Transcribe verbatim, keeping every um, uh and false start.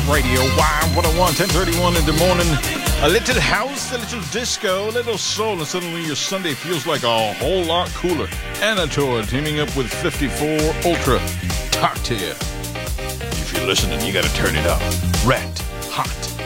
Radio Y one oh one, ten thirty-one in the morning. A little house, a little disco, a little soul, and suddenly your Sunday feels like a whole lot cooler. Anatoa teaming up with fifty-four Ultra. Talk to you. If you're listening, you gotta turn it up. Red Hot.